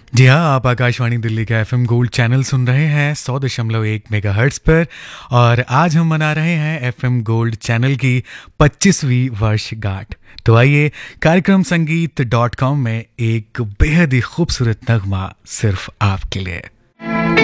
जी हाँ, आप आकाशवाणी दिल्ली का एफएम गोल्ड चैनल सुन रहे हैं 100.1 मेगाहर्ट्ज़ पर। और आज हम मना रहे हैं एफएम गोल्ड चैनल की 25वीं वर्षगांठ। तो आइए कार्यक्रम संगीत.com में एक बेहद ही खूबसूरत नगमा सिर्फ आपके लिए।